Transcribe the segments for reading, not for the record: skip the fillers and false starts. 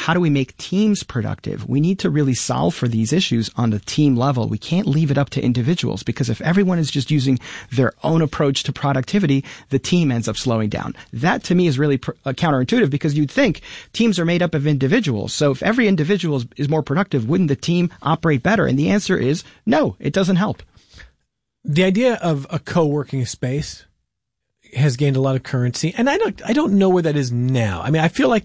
how do we make teams productive? We need to really solve for these issues on the team level. We can't leave it up to individuals, because if everyone is just using their own approach to productivity, the team ends up slowing down. That to me is really counterintuitive, because you'd think teams are made up of individuals. So if every individual is more productive, wouldn't the team operate better? And the answer is no, it doesn't help. The idea of a co-working space has gained a lot of currency, and I don't know where that is now. I mean, I feel like,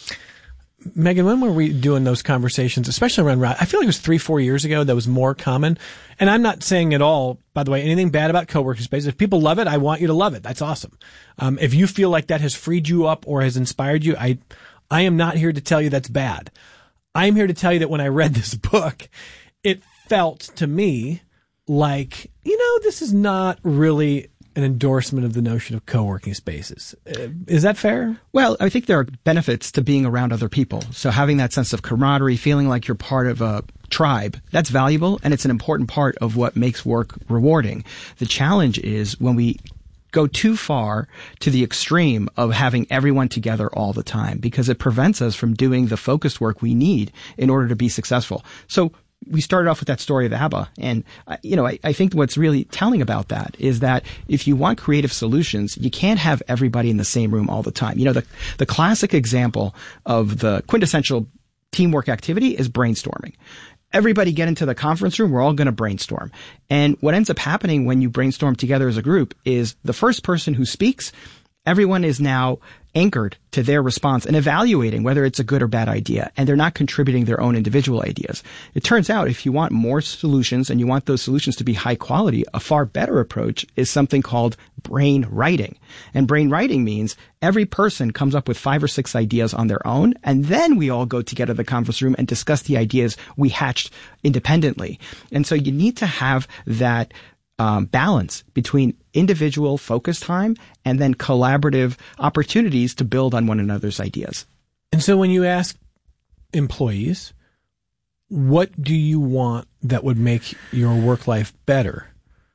Megan, when were we doing those conversations, especially around, I feel like it was 3-4 years ago that was more common. And I'm not saying at all, by the way, anything bad about co-working space. If people love it, I want you to love it. That's awesome. If you feel like that has freed you up or has inspired you, I am not here to tell you that's bad. I'm here to tell you that when I read this book, it felt to me like, this is not really an endorsement of the notion of co-working spaces. Is that fair? Well, I think there are benefits to being around other people. So having that sense of camaraderie, feeling like you're part of a tribe, that's valuable, and it's an important part of what makes work rewarding. The challenge is when we go too far to the extreme of having everyone together all the time, because it prevents us from doing the focused work we need in order to be successful. So we started off with that story of ABBA. And, I think what's really telling about that is that if you want creative solutions, you can't have everybody in the same room all the time. The classic example of the quintessential teamwork activity is brainstorming. Everybody get into the conference room. We're all going to brainstorm. And what ends up happening when you brainstorm together as a group is the first person who speaks, everyone is now anchored to their response and evaluating whether it's a good or bad idea, and they're not contributing their own individual ideas. It turns out if you want more solutions and you want those solutions to be high quality, a far better approach is something called brain writing. And brain writing means every person comes up with 5 or 6 ideas on their own, and then we all go together to the conference room and discuss the ideas we hatched independently. And so you need to have that balance between individual focus time and then collaborative opportunities to build on one another's ideas. And so when you ask employees, what do you want that would make your work life better?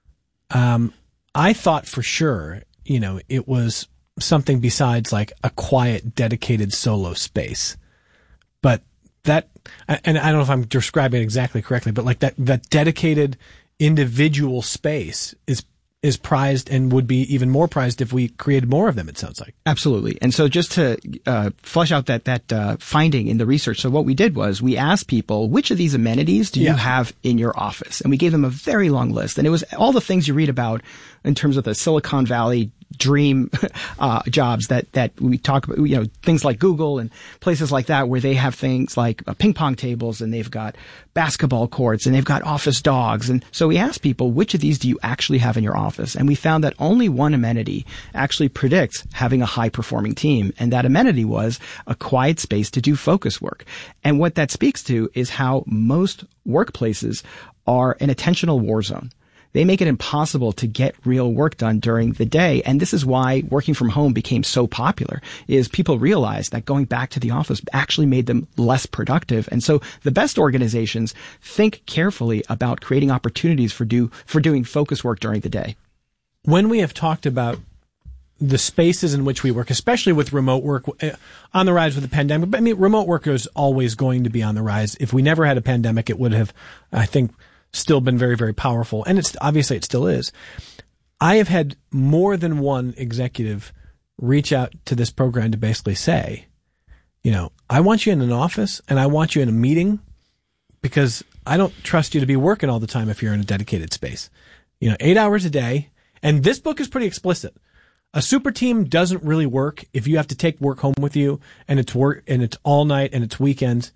I thought for sure, it was something besides like a quiet, dedicated solo space. But that, and I don't know if I'm describing it exactly correctly, but like that dedicated individual space is prized and would be even more prized if we created more of them, it sounds like. Absolutely. And so just to flesh out that finding in the research, so what we did was we asked people, which of these amenities do you have in your office? And we gave them a very long list. And it was all the things you read about in terms of the Silicon Valley dream jobs that we talk about, things like Google and places like that, where they have things like ping pong tables, and they've got basketball courts, and they've got office dogs. And so we asked people, which of these do you actually have in your office? And we found that only one amenity actually predicts having a high performing team. And that amenity was a quiet space to do focus work. And what that speaks to is how most workplaces are an attentional war zone. They make it impossible to get real work done during the day. And this is why working from home became so popular, is people realized that going back to the office actually made them less productive. And so the best organizations think carefully about creating opportunities for doing focus work during the day. When we have talked about the spaces in which we work, especially with remote work on the rise with the pandemic, but I mean, remote work is always going to be on the rise. If we never had a pandemic, it would have, I think, still been very, very powerful. And it's obviously it still is. I have had more than one executive reach out to this program to basically say, I want you in an office and I want you in a meeting, because I don't trust you to be working all the time if you're in a dedicated space. 8 hours a day. And this book is pretty explicit. A super team doesn't really work if you have to take work home with you, and it's work and it's all night and it's weekends.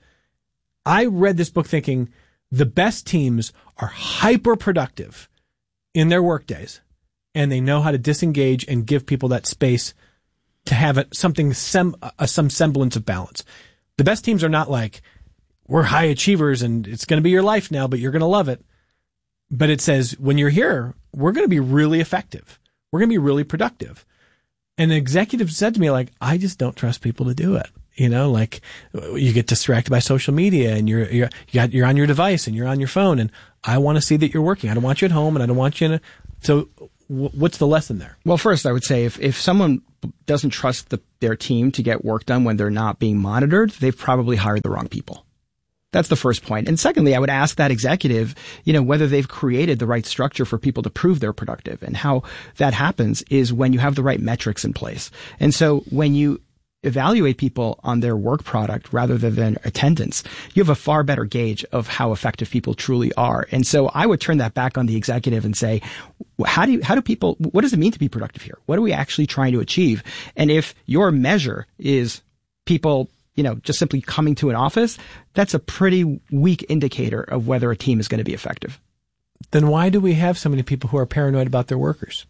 I read this book thinking, the best teams are hyper productive in their work days, and they know how to disengage and give people that space to have some semblance of balance. The best teams are not like, we're high achievers and it's going to be your life now, but you're going to love it. But it says, when you're here, we're going to be really effective. We're going to be really productive. And the executive said to me, like, I just don't trust people to do it. Like you get distracted by social media, and you're on your device and you're on your phone, and I want to see that you're working. I don't want you at home, and I don't want you So what's the lesson there? Well, first, I would say if someone doesn't trust their team to get work done when they're not being monitored, they've probably hired the wrong people. That's the first point. And secondly, I would ask that executive, whether they've created the right structure for people to prove they're productive. And how that happens is when you have the right metrics in place. And so when you evaluate people on their work product rather than attendance, you have a far better gauge of how effective people truly are. And so I would turn that back on the executive and say, how do people, what does it mean to be productive here? What are we actually trying to achieve? And if your measure is people, just simply coming to an office, that's a pretty weak indicator of whether a team is going to be effective. Then why do we have so many people who are paranoid about their workers?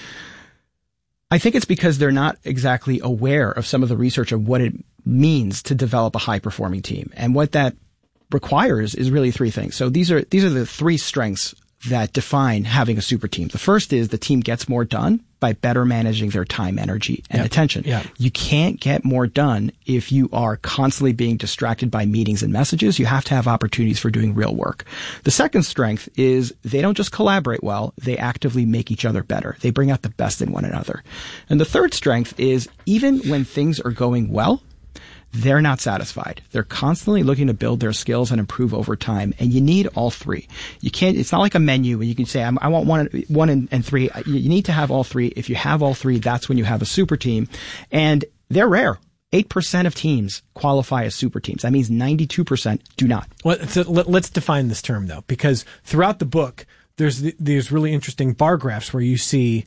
I think it's because they're not exactly aware of some of the research of what it means to develop a high-performing team. And what that requires is really three things. So these are the three strengths that define having a super team. The first is the team gets more done by better managing their time, energy, and attention. Yep. You can't get more done if you are constantly being distracted by meetings and messages. You have to have opportunities for doing real work. The second strength is they don't just collaborate well, they actively make each other better. They bring out the best in one another. And the third strength is even when things are going well, they're not satisfied. They're constantly looking to build their skills and improve over time. And you need all three. You can't, it's not like a menu where you can say, I want one and three. You need to have all three. If you have all three, that's when you have a super team. And they're rare. 8% of teams qualify as super teams. That means 92% do not. Well, so let's define this term though, because throughout the book, there's really interesting bar graphs where you see,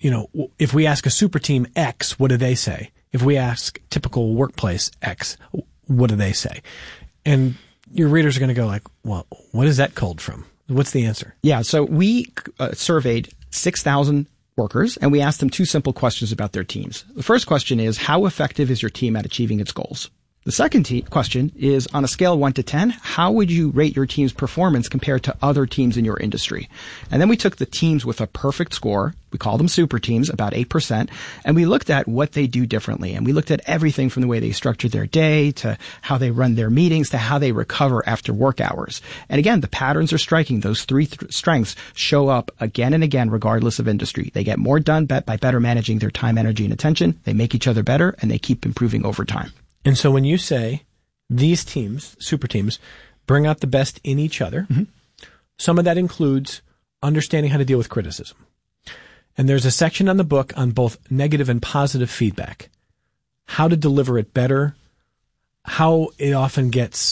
if we ask a super team X, what do they say? If we ask typical workplace X, what do they say? And your readers are going to go like, well, what is that culled from? What's the answer? Yeah. So we surveyed 6,000 workers and we asked them two simple questions about their teams. The first question is, how effective is your team at achieving its goals? The second question is, on a scale of 1 to 10, how would you rate your team's performance compared to other teams in your industry? And then we took the teams with a perfect score, we call them super teams, about 8%, and we looked at what they do differently. And we looked at everything from the way they structured their day to how they run their meetings to how they recover after work hours. And again, the patterns are striking. Those three strengths show up again and again, regardless of industry. They get more done by better managing their time, energy, and attention. They make each other better, and they keep improving over time. And so when you say these teams, super teams, bring out the best in each other, some of that includes understanding how to deal with criticism. And there's a section on the book on both negative and positive feedback, how to deliver it better, how it often gets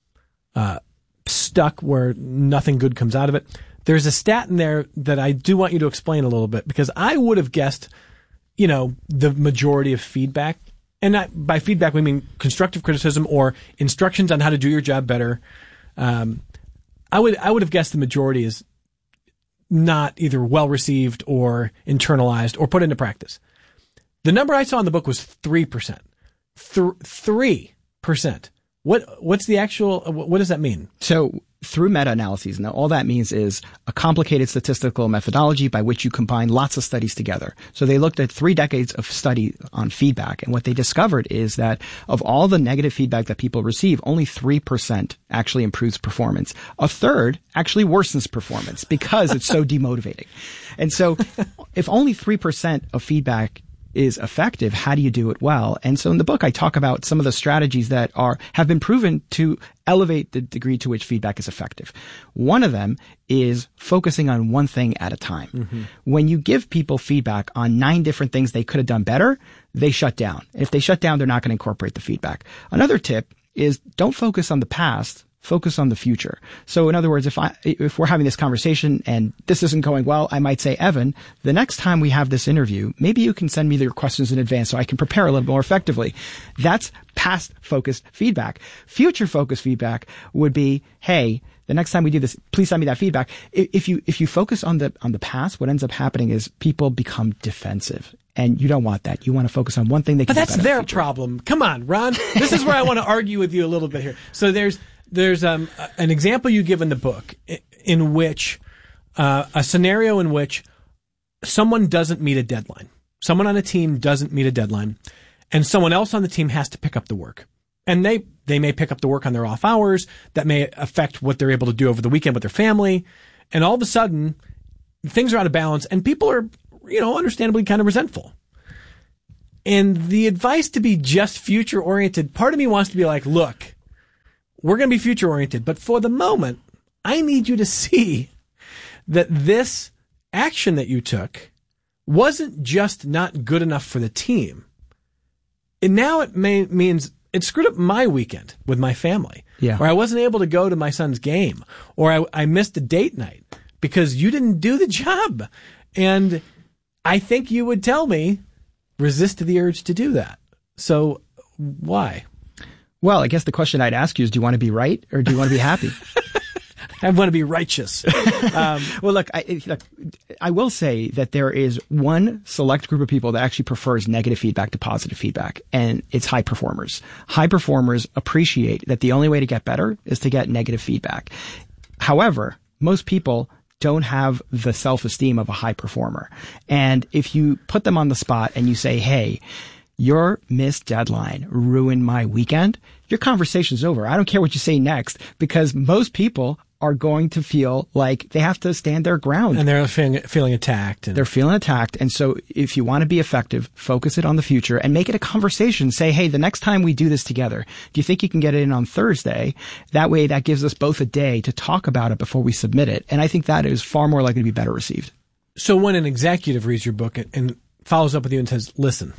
stuck where nothing good comes out of it. There's a stat in there that I do want you to explain a little bit, because I would have guessed, the majority of feedback. And by feedback, we mean constructive criticism or instructions on how to do your job better. I would have guessed the majority is not either well received or internalized or put into practice. The number I saw in the book was 3%. 3%. What's the actual? What does that mean? So through meta-analyses, now all that means is a complicated statistical methodology by which you combine lots of studies together. So they looked at 3 decades of study on feedback, and what they discovered is that of all the negative feedback that people receive, only 3% actually improves performance. A third actually worsens performance because it's so demotivating. And so if only 3% of feedback is effective, how do you do it well? And so in the book, I talk about some of the strategies that have been proven to elevate the degree to which feedback is effective. One of them is focusing on one thing at a time. Mm-hmm. When you give people feedback on 9 different things they could have done better, they shut down. If they shut down, they're not going to incorporate the feedback. Another tip is don't focus on the past. Focus on the future. So in other words, if we're having this conversation and this isn't going well, I might say, Evan, the next time we have this interview, maybe you can send me your questions in advance so I can prepare a little more effectively. That's past focused feedback. Future focused feedback would be, hey, the next time we do this, please send me that feedback. If you focus on the past, what ends up happening is people become defensive. And you don't want that. You want to focus on one thing they can do better. But that's their problem. Come on, Ron. This is where I want to argue with you a little bit here. So there's an example you give in the book in which a scenario in which someone doesn't meet a deadline. Someone on a team doesn't meet a deadline, and someone else on the team has to pick up the work. And they may pick up the work on their off hours. That may affect what they're able to do over the weekend with their family. And all of a sudden, things are out of balance and people are, understandably kind of resentful. And the advice to be just future oriented, part of me wants to be like, look, we're going to be future oriented, but for the moment, I need you to see that this action that you took wasn't just not good enough for the team. And now it means it screwed up my weekend with my family. Yeah. Or I wasn't able to go to my son's game. Or I missed a date night because you didn't do the job. And I think you would tell me, resist the urge to do that. So why? Well, I guess the question I'd ask you is, do you want to be right or do you want to be happy? I want to be righteous. Well, look, I will say that there is one select group of people that actually prefers negative feedback to positive feedback, and it's high performers. High performers appreciate that the only way to get better is to get negative feedback. However, most people don't have the self-esteem of a high performer. And if you put them on the spot and you say, hey, your missed deadline ruined my weekend, your conversation's over. I don't care what you say next, because most people are going to feel like they have to stand their ground. And they're feeling attacked. They're feeling attacked. And so if you want to be effective, focus it on the future and make it a conversation. Say, hey, the next time we do this together, do you think you can get it in on Thursday? That way, that gives us both a day to talk about it before we submit it. And I think that is far more likely to be better received. So when an executive reads your book and follows up with you and says, listen,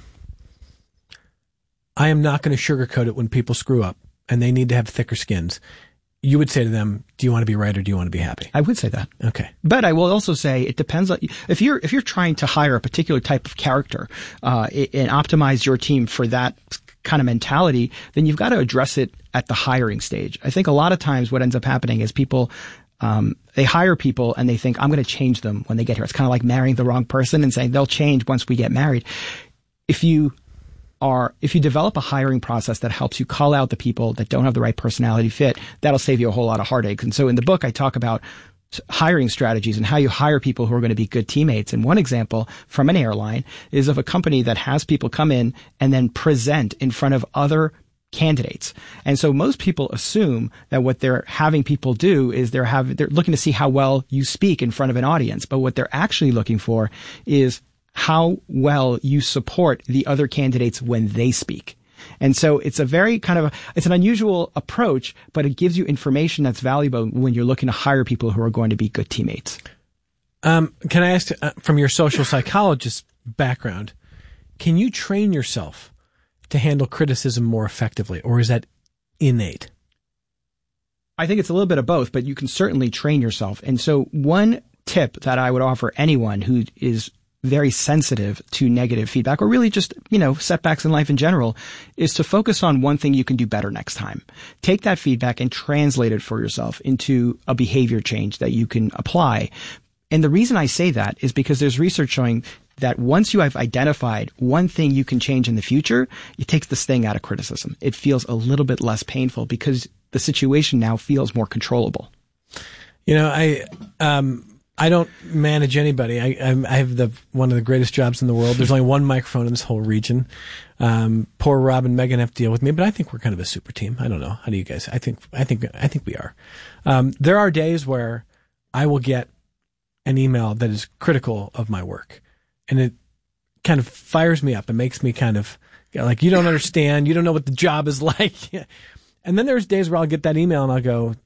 I am not going to sugarcoat it when people screw up and they need to have thicker skins, you would say to them, do you want to be right or do you want to be happy? I would say that. Okay. But I will also say it depends on if you're trying to hire a particular type of character and optimize your team for that kind of mentality, then you've got to address it at the hiring stage. I think a lot of times what ends up happening is people they hire people and they think, I'm going to change them when they get here. It's kind of like marrying the wrong person and saying they'll change once we get married. If you develop a hiring process that helps you call out the people that don't have the right personality fit, that'll save you a whole lot of heartaches. And so in the book, I talk about hiring strategies and how you hire people who are going to be good teammates. And one example from an airline is of a company that has people come in and then present in front of other candidates. And so most people assume that what they're having people do is they're looking to see how well you speak in front of an audience. But what they're actually looking for is how well you support the other candidates when they speak. And so it's a very it's an unusual approach, but it gives you information that's valuable when you're looking to hire people who are going to be good teammates. Can I ask, from your social psychologist background, can you train yourself to handle criticism more effectively, or is that innate? I think it's a little bit of both, but you can certainly train yourself. And so one tip that I would offer anyone who is very sensitive to negative feedback, or really just, setbacks in life in general, is to focus on one thing you can do better next time. Take that feedback and translate it for yourself into a behavior change that you can apply. And the reason I say that is because there's research showing that once you have identified one thing you can change in the future, it takes the sting out of criticism. It feels a little bit less painful because the situation now feels more controllable. I don't manage anybody. I have one of the greatest jobs in the world. There's only one microphone in this whole region. Poor Rob and Megan have to deal with me, but I think we're kind of a super team. I don't know. How do you guys? I think we are. There are days where I will get an email that is critical of my work, and it kind of fires me up and makes me kind of like, you don't understand. You don't know what the job is like. And then there's days where I'll get that email and I'll go,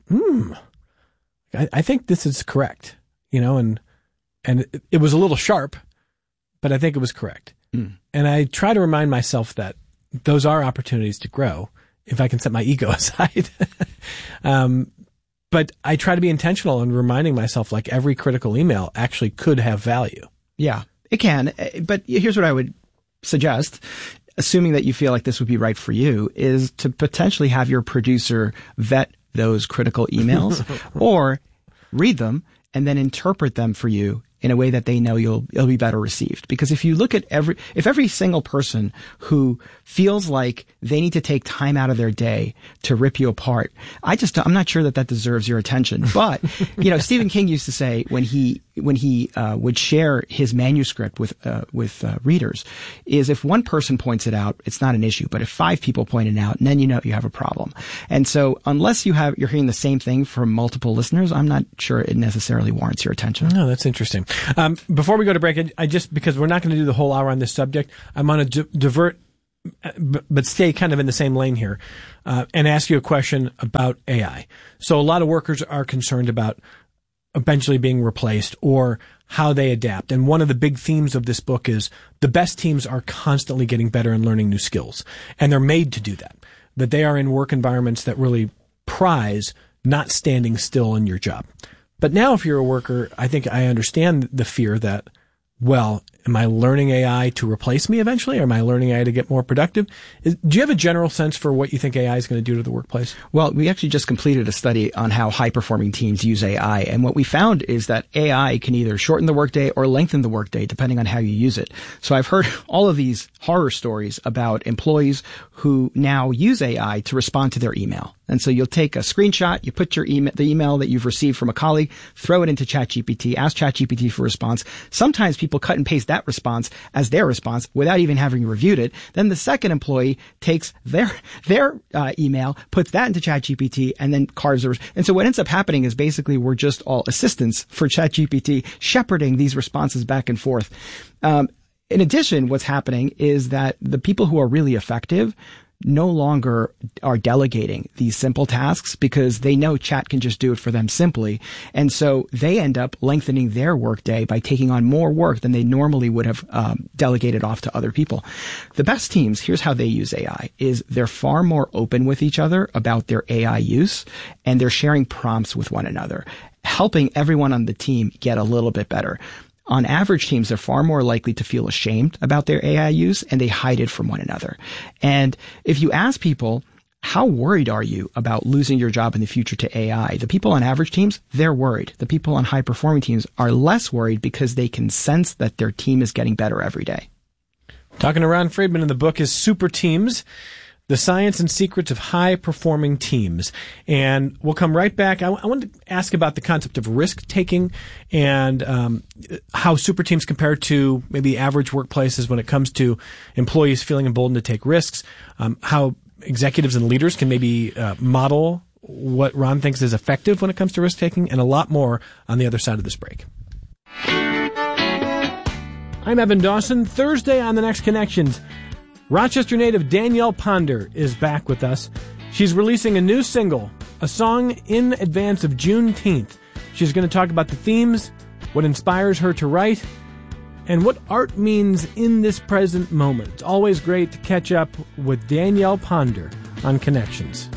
I think this is correct. And it was a little sharp, but I think it was correct. And I try to remind myself that those are opportunities to grow if I can set my ego aside. But I try to be intentional in reminding myself, like, every critical email actually could have value. Yeah, it can. But here's what I would suggest, assuming that you feel like this would be right for you, is to potentially have your producer vet those critical emails or read them and then interpret them for you in a way that they know it'll be better received. Because if you look at if every single person who feels like they need to take time out of their day to rip you apart, I'm not sure that deserves your attention. But, Stephen King used to say when he when he would share his manuscript with readers is if one person points it out, it's not an issue. But if 5 people point it out, then you know you have a problem. And so unless you're hearing the same thing from multiple listeners, I'm not sure it necessarily warrants your attention. No, that's interesting. Before we go to break, I just, because we're not going to do the whole hour on this subject, I'm going to divert, but stay kind of in the same lane here, and ask you a question about AI. So a lot of workers are concerned about eventually being replaced or how they adapt. And one of the big themes of this book is the best teams are constantly getting better and learning new skills. And they're made to do that. That they are in work environments that really prize not standing still in your job. But now if you're a worker, I think I understand the fear that, well, am I learning AI to replace me eventually? Or am I learning AI to get more productive? Do you have a general sense for what you think AI is going to do to the workplace? Well, we actually just completed a study on how high-performing teams use AI. And what we found is that AI can either shorten the workday or lengthen the workday, depending on how you use it. So I've heard all of these horror stories about employees who now use AI to respond to their email. And so you'll take a screenshot, you put your the email that you've received from a colleague, throw it into ChatGPT, ask ChatGPT for a response. Sometimes people cut and paste that response as their response without even having reviewed it. Then the second employee takes their email, puts that into ChatGPT, and then carves a. And so what ends up happening is basically we're just all assistants for ChatGPT, shepherding these responses back and forth. In addition, what's happening is that the people who are really effective no longer are delegating these simple tasks because they know chat can just do it for them simply. And so they end up lengthening their workday by taking on more work than they normally would have delegated off to other people. The best teams, here's how they use AI, is they're far more open with each other about their AI use, and they're sharing prompts with one another, helping everyone on the team get a little bit better. On average, teams are far more likely to feel ashamed about their AI use, and they hide it from one another. And if you ask people, how worried are you about losing your job in the future to AI? The people on average teams, they're worried. The people on high-performing teams are less worried because they can sense that their team is getting better every day. Talking to Ron Friedman, in the book is Super Teams: The Science and Secrets of High-Performing Teams. And we'll come right back. I wanted to ask about the concept of risk-taking and how super teams compare to maybe average workplaces when it comes to employees feeling emboldened to take risks, how executives and leaders can maybe model what Ron thinks is effective when it comes to risk-taking, and a lot more on the other side of this break. I'm Evan Dawson. Thursday on The Next Connections, Rochester native Danielle Ponder is back with us. She's releasing a new single, a song in advance of Juneteenth. She's going to talk about the themes, what inspires her to write, and what art means in this present moment. It's always great to catch up with Danielle Ponder on Connections.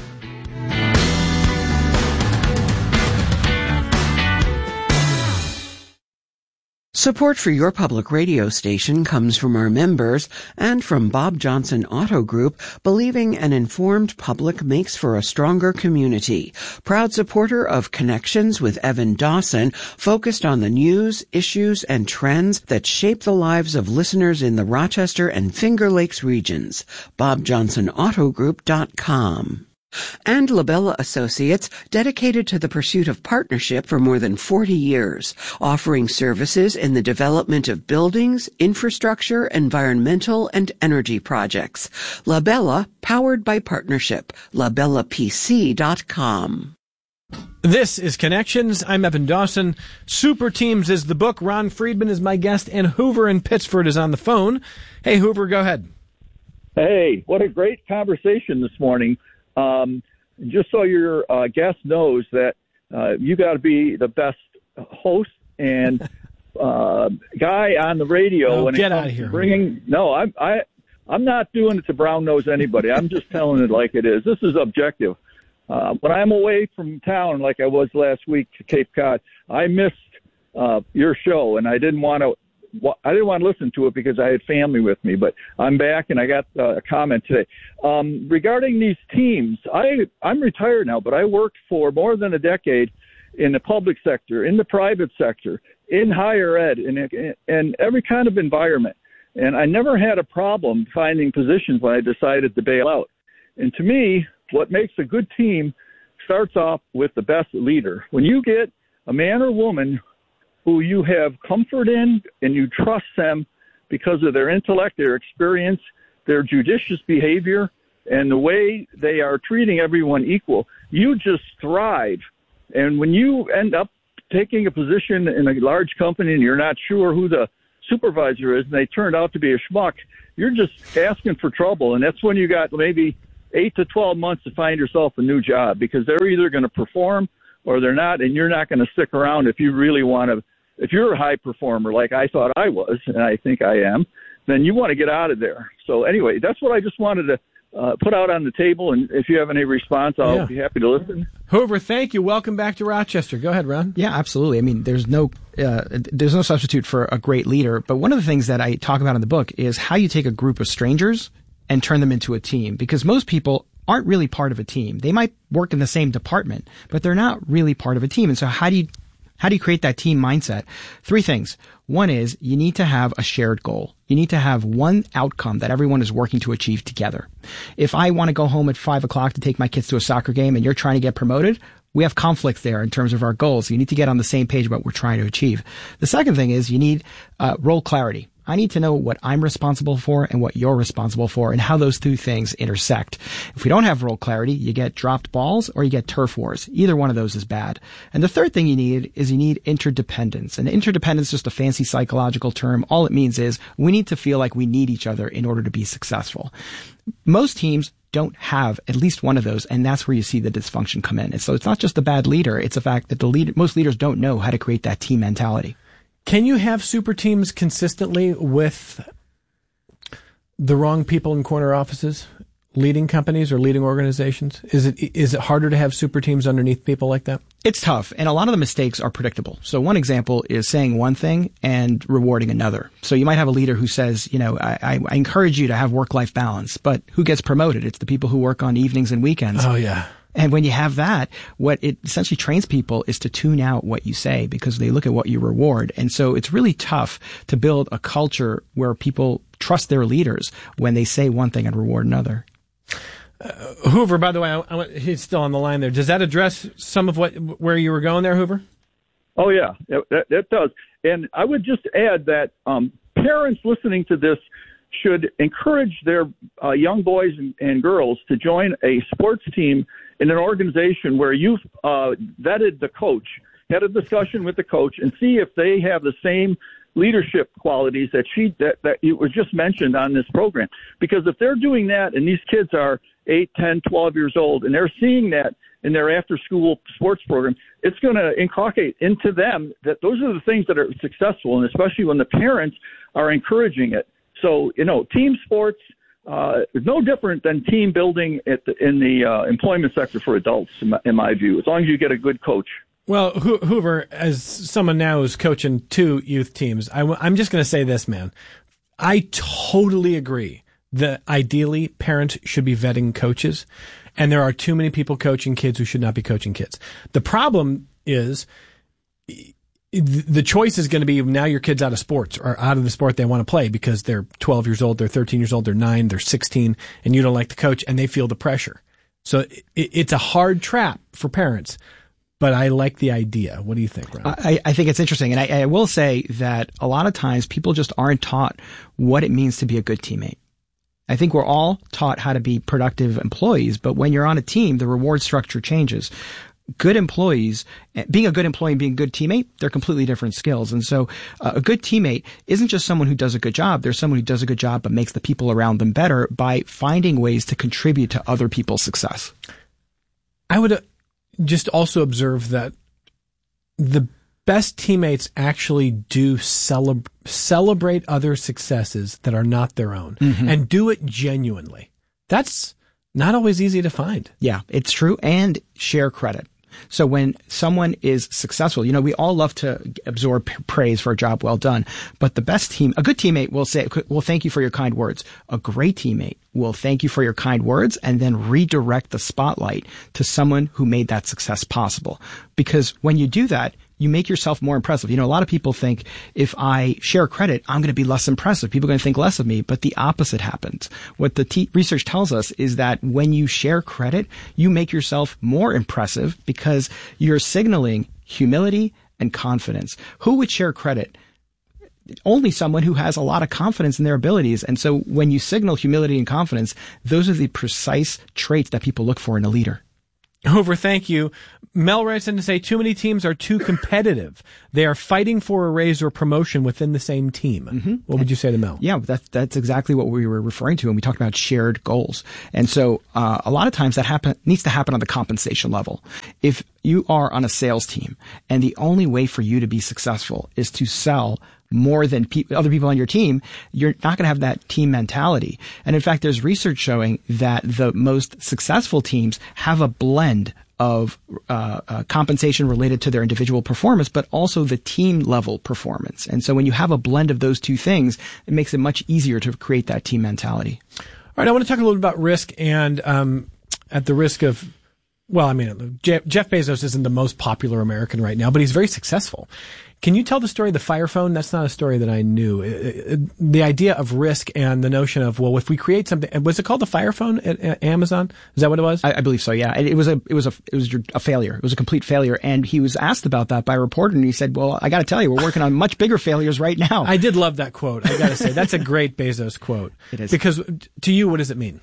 Support for your public radio station comes from our members and from Bob Johnson Auto Group, believing an informed public makes for a stronger community. Proud supporter of Connections with Evan Dawson, focused on the news, issues, and trends that shape the lives of listeners in the Rochester and Finger Lakes regions. BobJohnsonAutoGroup.com. And Labella Associates, dedicated to the pursuit of partnership for more than 40 years, offering services in the development of buildings, infrastructure, environmental, and energy projects. Labella, powered by partnership. LabellaPC.com. This is Connections. I'm Evan Dawson. Super Teams is the book. Ron Friedman is my guest, and Hoover in Pittsford is on the phone. Hey, Hoover, go ahead. Hey, what a great conversation this morning. Just so your guest knows that you got to be the best host and guy on the radio. When get out of here. I'm not doing it to brown nose anybody. I'm just telling it like it is. This is objective. When I'm away from town, like I was last week to Cape Cod, I missed your show, and I didn't want to listen to it because I had family with me, but I'm back and I got a comment today. Regarding these teams, I'm retired now, but I worked for more than a decade in the public sector, in the private sector, in higher ed, in every kind of environment. And I never had a problem finding positions when I decided to bail out. And to me, what makes a good team starts off with the best leader. When you get a man or woman who you have comfort in and you trust them because of their intellect, their experience, their judicious behavior, and the way they are treating everyone equal. You just thrive. And when you end up taking a position in a large company and you're not sure who the supervisor is and they turned out to be a schmuck, you're just asking for trouble. And that's when you got maybe 8 to 12 months to find yourself a new job, because they're either going to perform or they're not, and you're not going to stick around if you really want to. If you're a high performer like I thought I was, and I think I am, then you want to get out of there. So anyway, that's what I just wanted to put out on the table, and if you have any response, I'll be happy to listen. Hoover, thank you. Welcome back to Rochester. Go ahead, Ron. Yeah, absolutely. I mean, there's no substitute for a great leader. But one of the things that I talk about in the book is how you take a group of strangers and turn them into a team, because most people aren't really part of a team. They might work in the same department, but they're not really part of a team. And so how do you create that team mindset? 3 things. One is you need to have a shared goal. You need to have one outcome that everyone is working to achieve together. If I want to go home at 5 o'clock to take my kids to a soccer game and you're trying to get promoted, we have conflicts there in terms of our goals. You need to get on the same page about what we're trying to achieve. The second thing is you need role clarity. I need to know what I'm responsible for and what you're responsible for and how those 2 things intersect. If we don't have role clarity, you get dropped balls or you get turf wars. Either one of those is bad. And the third thing you need interdependence. And interdependence is just a fancy psychological term. All it means is we need to feel like we need each other in order to be successful. Most teams don't have at least one of those, and that's where you see the dysfunction come in. And so it's not just a bad leader. It's a fact that most leaders don't know how to create that team mentality. Can you have super teams consistently with the wrong people in corner offices, leading companies or leading organizations? Is it harder to have super teams underneath people like that? It's tough, and a lot of the mistakes are predictable. So one example is saying one thing and rewarding another. So you might have a leader who says, I encourage you to have work-life balance, but who gets promoted? It's the people who work on evenings and weekends. Oh, yeah. And when you have that, what it essentially trains people is to tune out what you say because they look at what you reward. And so it's really tough to build a culture where people trust their leaders when they say one thing and reward another. Hoover, by the way, he's still on the line there. Does that address some of where you were going there, Hoover? Oh, yeah, it does. And I would just add that parents listening to this should encourage their young boys and girls to join a sports team in an organization where you've vetted the coach, had a discussion with the coach, and see if they have the same leadership qualities that it was just mentioned on this program. Because if they're doing that and these kids are 8, 10, 12 years old and they're seeing that in their after-school sports program, it's going to inculcate into them that those are the things that are successful, and especially when the parents are encouraging it. So, team sports is no different than team building in the employment sector for adults, in my view, as long as you get a good coach. Well, Hoover, as someone now who's coaching 2 youth teams, I'm just going to say this, man. I totally agree that ideally parents should be vetting coaches, and there are too many people coaching kids who should not be coaching kids. The problem is the choice is going to be now your kid's out of sports or out of the sport they want to play because they're 12 years old, they're 13 years old, they're 9, they're 16, and you don't like the coach, and they feel the pressure. So it's a hard trap for parents, but I like the idea. What do you think, Ron? I think it's interesting, and I will say that a lot of times people just aren't taught what it means to be a good teammate. I think we're all taught how to be productive employees, but when you're on a team, the reward structure changes. Good employees, being a good employee and being a good teammate, they're completely different skills. And so a good teammate isn't just someone who does a good job. There's someone who does a good job but makes the people around them better by finding ways to contribute to other people's success. I would just also observe that the best teammates actually do celebrate other successes that are not their own and do it genuinely. That's not always easy to find. Yeah, it's true. And share credit. So when someone is successful, we all love to absorb praise for a job well done. But a good teammate will say, well, thank you for your kind words. A great teammate will thank you for your kind words and then redirect the spotlight to someone who made that success possible. Because when you do that, you make yourself more impressive. A lot of people think if I share credit, I'm going to be less impressive. People are going to think less of me, but the opposite happens. What the research tells us is that when you share credit, you make yourself more impressive because you're signaling humility and confidence. Who would share credit? Only someone who has a lot of confidence in their abilities. And so when you signal humility and confidence, those are the precise traits that people look for in a leader. Over, thank you. Mel writes in to say, too many teams are too competitive. They are fighting for a raise or promotion within the same team. Mm-hmm. What would you say to Mel? Yeah, that's exactly what we were referring to when we talked about shared goals. And so a lot of times that needs to happen on the compensation level. If you are on a sales team and the only way for you to be successful is to sell more than other people on your team, you're not going to have that team mentality. And in fact, there's research showing that the most successful teams have a blend of compensation related to their individual performance, but also the team level performance. And so when you have a blend of those two things, it makes it much easier to create that team mentality. All right, I want to talk a little bit about risk, and at the risk of, well, I mean, Jeff Bezos isn't the most popular American right now, but he's very successful. Can you tell the story of the Fire Phone? That's not a story that I knew. The idea of risk and the notion of, well, if we create something, was it called the Fire Phone at Amazon? Is that what it was? I believe so. Yeah, it was a failure. It was a complete failure. And he was asked about that by a reporter, and he said, "Well, I got to tell you, we're working on much bigger failures right now." I did love that quote. I got to say, that's a great Bezos quote. It is. Because to you, what does it mean?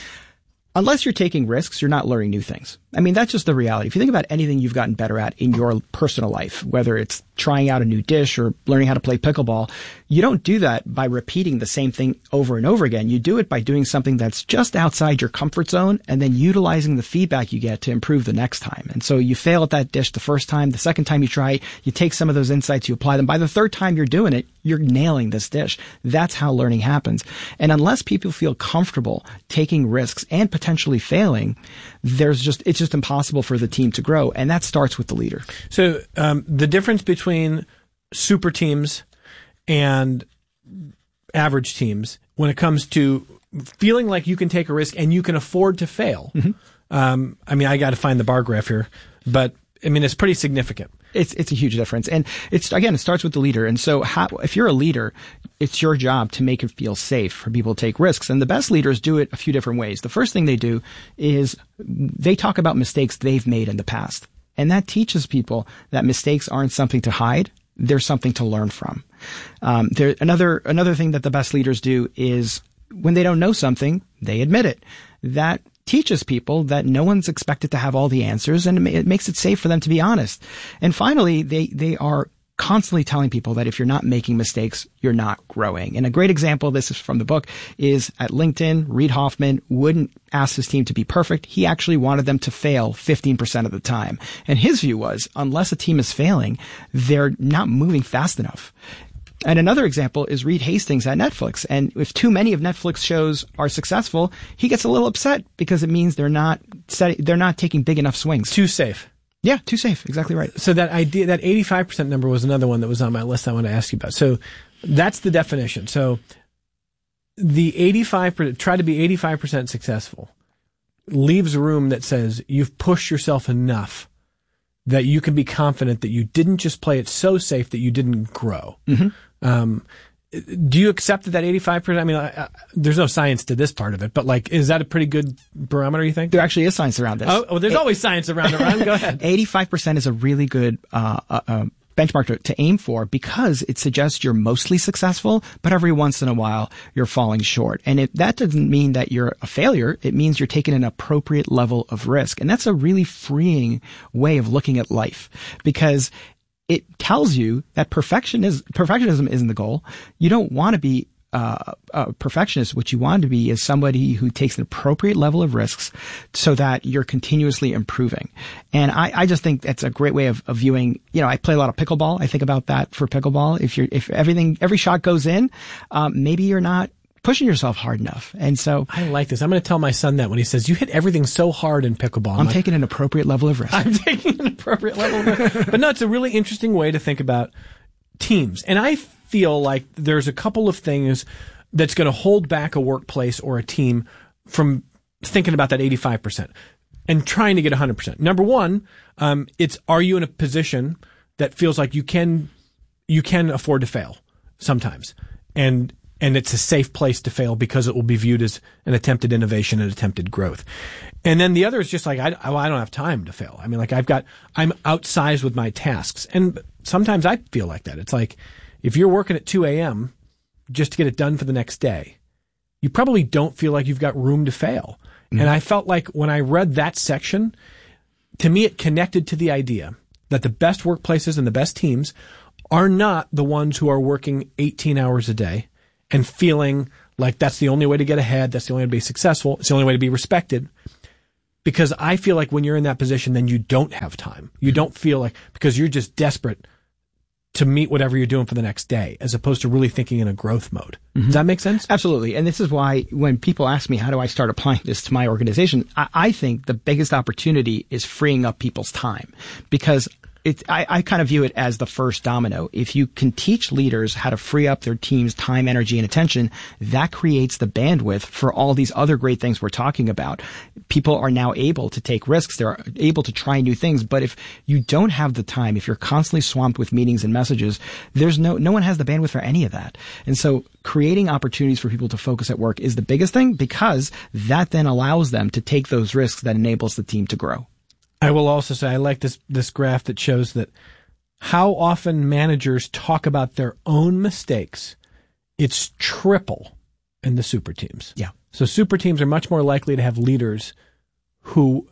Unless you're taking risks, you're not learning new things. I mean, that's just the reality. If you think about anything you've gotten better at in your personal life, whether it's trying out a new dish or learning how to play pickleball, you don't do that by repeating the same thing over and over again. You do it by doing something that's just outside your comfort zone and then utilizing the feedback you get to improve the next time. And so you fail at that dish the first time. The second time you try, you take some of those insights, you apply them. By the third time you're doing it, you're nailing this dish. That's how learning happens. And unless people feel comfortable taking risks and potentially failing, it's just impossible for the team to grow. And that starts with the leader. So the difference between super teams and average teams when it comes to feeling like you can take a risk and you can afford to fail. Mm-hmm. I mean, I got to find the bar graph here, but I mean, it's pretty significant. It's a huge difference. And it starts with the leader. And so if you're a leader, it's your job to make it feel safe for people to take risks. And the best leaders do it a few different ways. The first thing they do is they talk about mistakes they've made in the past. And that teaches people that mistakes aren't something to hide. They're something to learn from. Another thing that the best leaders do is when they don't know something, they admit it. That teaches people that no one's expected to have all the answers, and it makes it safe for them to be honest. And finally, they are constantly telling people that if you're not making mistakes, you're not growing. And a great example, this is from the book, is at LinkedIn, Reid Hoffman wouldn't ask his team to be perfect. He actually wanted them to fail 15% of the time. And his view was, unless a team is failing, they're not moving fast enough. And another example is Reed Hastings at Netflix. And if too many of Netflix shows are successful, he gets a little upset because it means they're not taking big enough swings. Too safe. Yeah, too safe. Exactly right. So that idea, that 85% number was another one that was on my list I want to ask you about. So that's the definition. So the 85%, try to be 85% successful, leaves room that says you've pushed yourself enough that you can be confident that you didn't just play it so safe that you didn't grow. Mm-hmm. Do you accept that 85%? I mean, there's no science to this part of it, but is that a pretty good barometer, you think? There actually is science around this. Oh, there's always science around it, Ron. Go ahead. 85% is a really good benchmark to aim for because it suggests you're mostly successful, but every once in a while you're falling short. And that doesn't mean that you're a failure. It means you're taking an appropriate level of risk. And that's a really freeing way of looking at life because it tells you that perfectionism isn't the goal. You don't want to be a perfectionist. What you want to be is somebody who takes an appropriate level of risks so that you're continuously improving. And I just think that's a great way of viewing, I play a lot of pickleball. I think about that for pickleball. If every shot goes in, maybe you're not pushing yourself hard enough. And so I like this. I'm going to tell my son that when he says, you hit everything so hard in pickleball. I'm taking an appropriate level of risk. I'm taking an appropriate level of risk. But no, it's a really interesting way to think about teams. And I feel like there's a couple of things that's going to hold back a workplace or a team from thinking about that 85% and trying to get 100%. Number one, are you in a position that feels like you can afford to fail sometimes? And it's a safe place to fail because it will be viewed as an attempted innovation and attempted growth. And then the other is just I don't have time to fail. I mean, I'm outsized with my tasks. And sometimes I feel like that. It's like if you're working at 2 a.m. just to get it done for the next day, you probably don't feel like you've got room to fail. And I felt like when I read that section, to me it connected to the idea that the best workplaces and the best teams are not the ones who are working 18 hours a day and feeling like that's the only way to get ahead, that's the only way to be successful, it's the only way to be respected. Because I feel like when you're in that position, then you don't have time. You don't feel like, because you're just desperate to meet whatever you're doing for the next day, as opposed to really thinking in a growth mode. Does that make sense? Absolutely. And this is why when people ask me, how do I start applying this to my organization? I think the biggest opportunity is freeing up people's time, because I kind of view it as the first domino. If you can teach leaders how to free up their team's time, energy, and attention, that creates the bandwidth for all these other great things we're talking about. People are now able to take risks. They're able to try new things. But if you don't have the time, if you're constantly swamped with meetings and messages, there's no one has the bandwidth for any of that. And so creating opportunities for people to focus at work is the biggest thing, because that then allows them to take those risks that enables the team to grow. I will also say I like this graph that shows that how often managers talk about their own mistakes. It's triple in the super teams. Yeah. So super teams are much more likely to have leaders who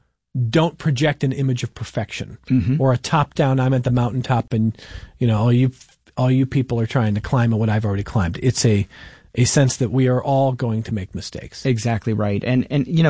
don't project an image of perfection or a top-down, I'm at the mountaintop and, all you people are trying to climb at what I've already climbed. It's a sense that we are all going to make mistakes. Exactly right. And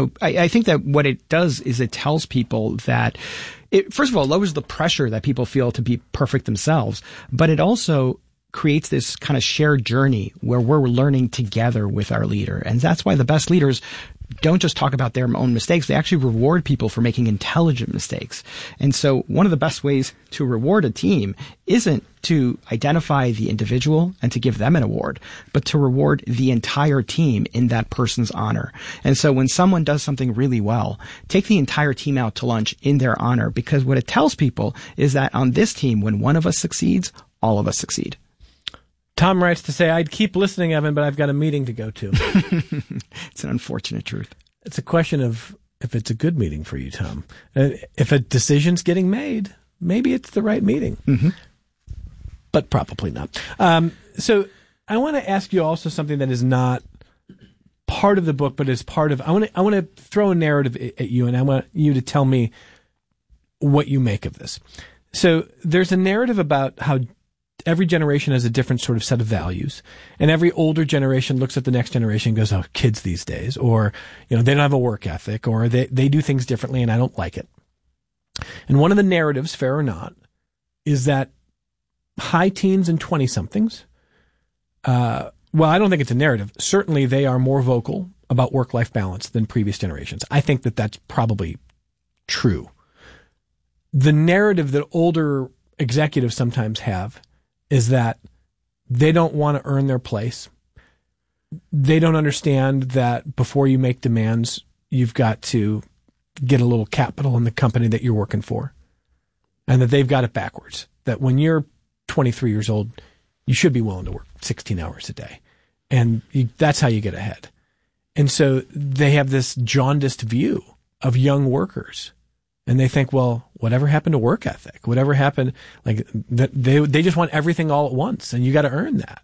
I think that what it does is it tells people that it, first of all, lowers the pressure that people feel to be perfect themselves, but it also creates this kind of shared journey where we're learning together with our leader. And that's why the best leaders don't just talk about their own mistakes. They actually reward people for making intelligent mistakes. And so one of the best ways to reward a team isn't to identify the individual and to give them an award, but to reward the entire team in that person's honor. And so when someone does something really well, take the entire team out to lunch in their honor, because what it tells people is that on this team, when one of us succeeds, all of us succeed. Tom writes to say, I'd keep listening, Evan, but I've got a meeting to go to. It's an unfortunate truth. It's a question of if it's a good meeting for you, Tom. If a decision's getting made, maybe it's the right meeting. But probably not. So I want to ask you also something that is not part of the book, but is part of, I want to throw a narrative at you, and I want you to tell me what you make of this. So there's a narrative about how every generation has a different sort of set of values, and every older generation looks at the next generation and goes, oh, kids these days, or, they don't have a work ethic, or they do things differently and I don't like it. And one of the narratives, fair or not, is that high teens and 20-somethings, well, I don't think it's a narrative. Certainly they are more vocal about work-life balance than previous generations. I think that that's probably true. The narrative that older executives sometimes have is that they don't want to earn their place. They don't understand that before you make demands, you've got to get a little capital in the company that you're working for, and that they've got it backwards. That when you're 23 years old, you should be willing to work 16 hours a day, and that's how you get ahead. And so they have this jaundiced view of young workers. And they think, well, whatever happened to work ethic? Whatever happened? Like they just want everything all at once, and you got to earn that.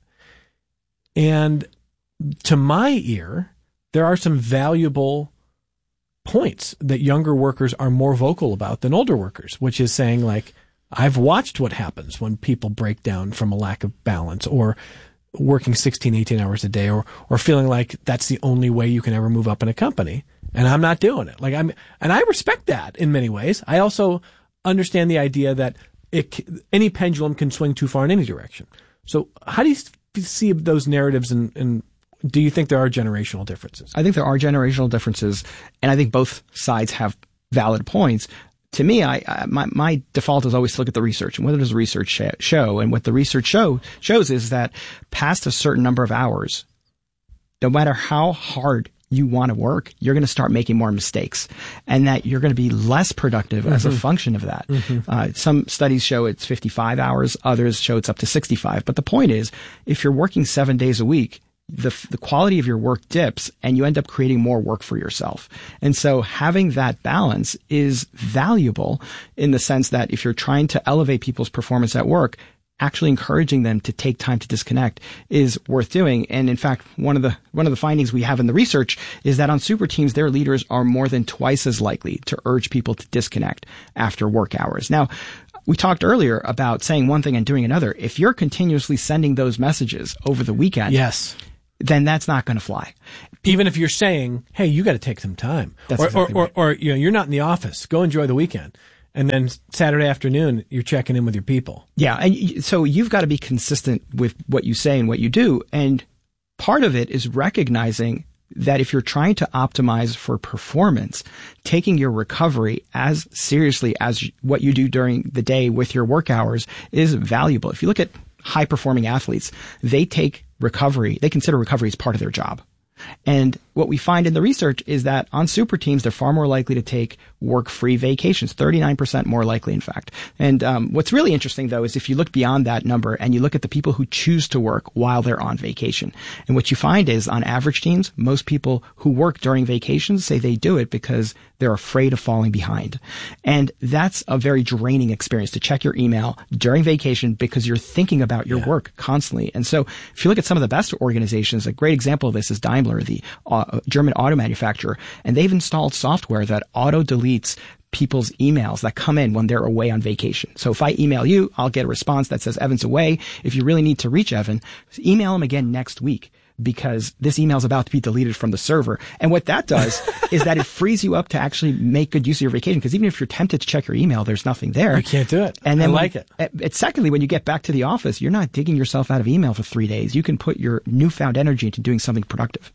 And to my ear, there are some valuable points that younger workers are more vocal about than older workers, which is saying, like, I've watched what happens when people break down from a lack of balance, or working 16, 18 hours a day, or feeling like that's the only way you can ever move up in a company. And I'm not doing it. And I respect that in many ways. I also understand the idea that any pendulum can swing too far in any direction. So how do you see those narratives, and do you think there are generational differences? I think there are generational differences, and I think both sides have valid points. To me, my default is always to look at the research, and what does the research show? And what the research shows is that past a certain number of hours, no matter how hard you want to work, you're going to start making more mistakes, and that you're going to be less productive as a function of that. Some studies show it's 55 hours. Others show it's up to 65. But the point is, if you're working 7 days a week, the quality of your work dips and you end up creating more work for yourself. And so having that balance is valuable in the sense that if you're trying to elevate people's performance at work, actually encouraging them to take time to disconnect is worth doing. And in fact, one of the findings we have in the research is that on super teams, their leaders are more than twice as likely to urge people to disconnect after work hours. Now, we talked earlier about saying one thing and doing another. If you're continuously sending those messages over the weekend, yes, then that's not going to fly. Even if you're saying, "Hey, you got to take some time," or you're not in the office, go enjoy the weekend. And then Saturday afternoon, you're checking in with your people. Yeah. And so you've got to be consistent with what you say and what you do. And part of it is recognizing that if you're trying to optimize for performance, taking your recovery as seriously as what you do during the day with your work hours is valuable. If you look at high performing athletes, they consider recovery as part of their job. And what we find in the research is that on super teams, they're far more likely to take work-free vacations, 39% more likely, in fact. And what's really interesting, though, is if you look beyond that number and you look at the people who choose to work while they're on vacation. And what you find is on average teams, most people who work during vacations say they do it because they're afraid of falling behind. And that's a very draining experience to check your email during vacation because you're thinking about your work constantly. And so if you look at some of the best organizations, a great example of this is Daimler, the German auto manufacturer, and they've installed software that auto deletes people's emails that come in when they're away on vacation. So if I email you, I'll get a response that says Evan's away. If you really need to reach Evan, email him again next week, because this email is about to be deleted from the server. And what that does is that it frees you up to actually make good use of your vacation. Because even if you're tempted to check your email, there's nothing there. You can't do it. And then I like it. Secondly, when you get back to the office, you're not digging yourself out of email for 3 days. You can put your newfound energy into doing something productive.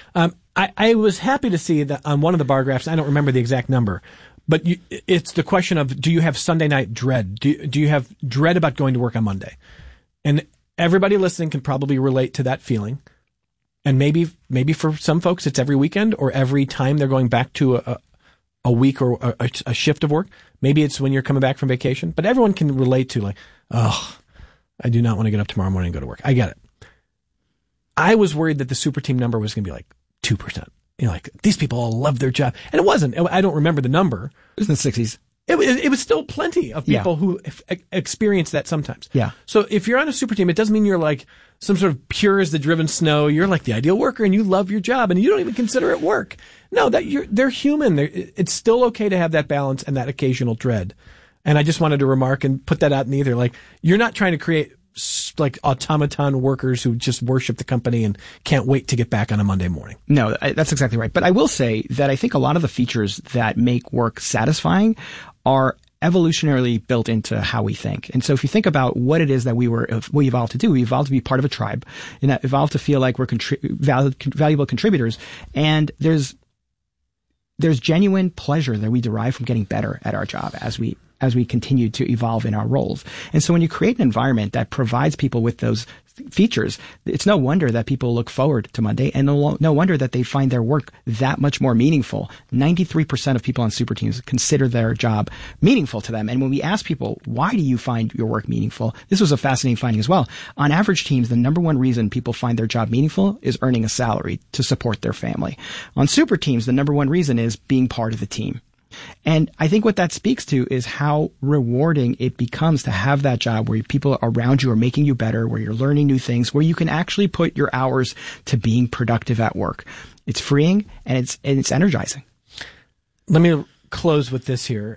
I was happy to see that on one of the bar graphs, I don't remember the exact number, but it's the question of, do you have Sunday night dread? Do you have dread about going to work on Monday? And everybody listening can probably relate to that feeling. And maybe for some folks, it's every weekend or every time they're going back to a week or a shift of work. Maybe it's when you're coming back from vacation, but everyone can relate to like, oh, I do not want to get up tomorrow morning and go to work. I get it. I was worried that the super team number was going to be like 2%. You know, like these people all love their job. And it wasn't. I don't remember the number. It was in the 60s. It was still plenty of people who experience that sometimes. Yeah. So if you're on a super team, it doesn't mean you're like some sort of pure as the driven snow. You're like the ideal worker and you love your job and you don't even consider it work. No, they're human. It's still okay to have that balance and that occasional dread. And I just wanted to remark and put that out in the ether. Like, you're not trying to create like automaton workers who just worship the company and can't wait to get back on a Monday morning. No, that's exactly right. But I will say that I think a lot of the features that make work satisfying are evolutionarily built into how we think. And so if you think about what it is that we evolved to do, we evolved to be part of a tribe, and that evolved to feel like we're valuable contributors. And there's genuine pleasure that we derive from getting better at our job as we continue to evolve in our roles. And so when you create an environment that provides people with those features, it's no wonder that people look forward to Monday, and no wonder that they find their work that much more meaningful. 93% of people on super teams consider their job meaningful to them. And when we ask people, why do you find your work meaningful? This was a fascinating finding as well. On average teams, the number one reason people find their job meaningful is earning a salary to support their family. On super teams, the number one reason is being part of the team. And I think what that speaks to is how rewarding it becomes to have that job where people around you are making you better, where you're learning new things, where you can actually put your hours to being productive at work. It's freeing and it's energizing. Let me close with this here.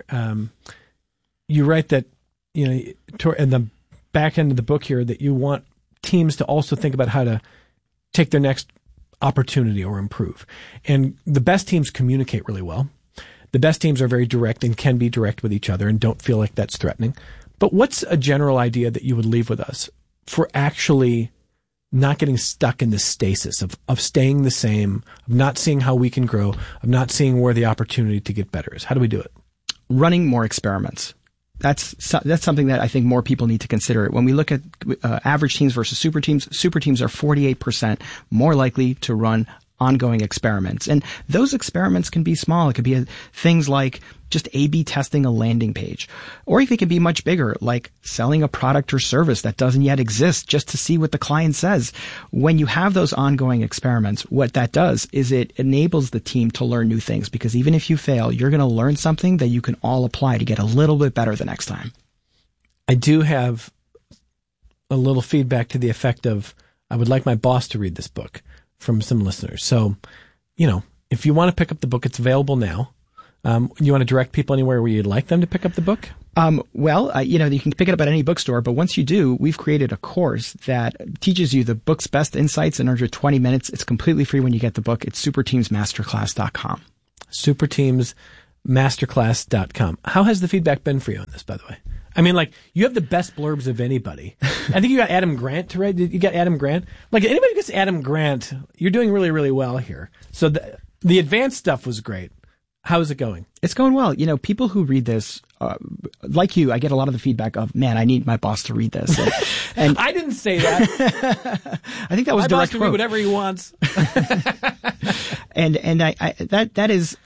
You write that, in the back end of the book here, that you want teams to also think about how to take their next opportunity or improve. And the best teams communicate really well. The best teams are very direct and can be direct with each other and don't feel like that's threatening. But what's a general idea that you would leave with us for actually not getting stuck in this stasis of staying the same, of not seeing how we can grow, of not seeing where the opportunity to get better is? How do we do it? Running more experiments. That's something that I think more people need to consider. When we look at average teams versus super teams are 48% more likely to run ongoing experiments. And those experiments can be small. It could be things like just A/B testing a landing page. Or it can be much bigger, like selling a product or service that doesn't yet exist just to see what the client says. When you have those ongoing experiments, what that does is it enables the team to learn new things, because even if you fail, you're going to learn something that you can all apply to get a little bit better the next time. I do have a little feedback to the effect of, I would like my boss to read this book from some listeners. So, if you want to pick up the book, it's available now. You want to direct people anywhere where you'd like them to pick up the book? You can pick it up at any bookstore, but once you do, we've created a course that teaches you the book's best insights in under 20 minutes. It's completely free when you get the book. It's superteamsmasterclass.com. Superteamsmasterclass.com. How has the feedback been for you on this, by the way? I mean, you have the best blurbs of anybody. I think you got Adam Grant to write. You got Adam Grant? Anybody who gets Adam Grant, you're doing really, really well here. So the advanced stuff was great. How is it going? It's going well. People who read this, like you, I get a lot of the feedback of, man, I need my boss to read this. And I didn't say that. I think that was my direct boss can quote. read whatever he wants. and that is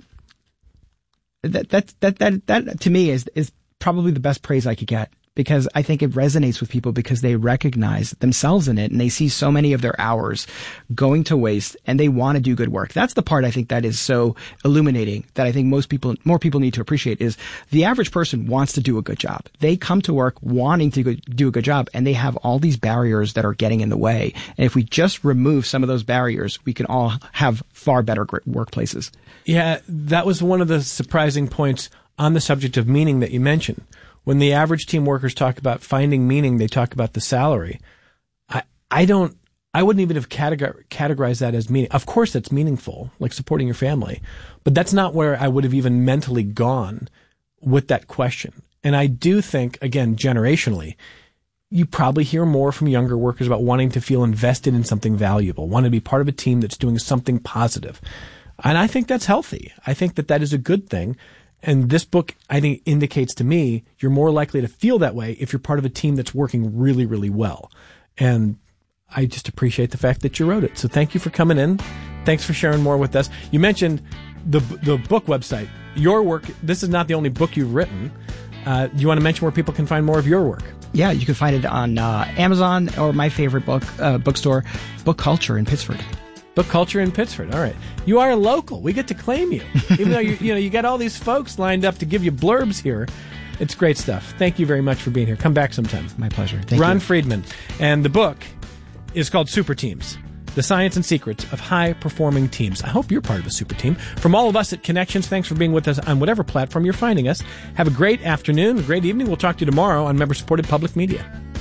that to me is probably the best praise I could get, because I think it resonates with people because they recognize themselves in it, and they see so many of their hours going to waste, and they want to do good work. That's the part I think that is so illuminating, that I think more people need to appreciate, is the average person wants to do a good job. They come to work wanting to do a good job, and they have all these barriers that are getting in the way. And if we just remove some of those barriers, we can all have far better workplaces. Yeah, that was one of the surprising points on the subject of meaning that you mentioned. When the average team workers talk about finding meaning, they talk about the salary. I wouldn't even have categorized that as meaning. Of course, that's meaningful, like supporting your family, but that's not where I would have even mentally gone with that question. And I do think, again, generationally, you probably hear more from younger workers about wanting to feel invested in something valuable, want to be part of a team that's doing something positive. And I think that's healthy. I think that is a good thing. And this book, I think, indicates to me you're more likely to feel that way if you're part of a team that's working really, really well. And I just appreciate the fact that you wrote it. So thank you for coming in. Thanks for sharing more with us. You mentioned the book website. Your work, this is not the only book you've written. Do you want to mention where people can find more of your work? Yeah, you can find it on Amazon, or my favorite bookstore, Book Culture in Pittsford. Book Culture in Pittsford. All right. You are local. We get to claim you. Even though you got all these folks lined up to give you blurbs here. It's great stuff. Thank you very much for being here. Come back sometime. My pleasure. Thank you. Ron Friedman. And the book is called Super Teams: The Science and Secrets of High-Performing Teams. I hope you're part of a super team. From all of us at Connections, thanks for being with us on whatever platform you're finding us. Have a great afternoon, a great evening. We'll talk to you tomorrow on member-supported public media.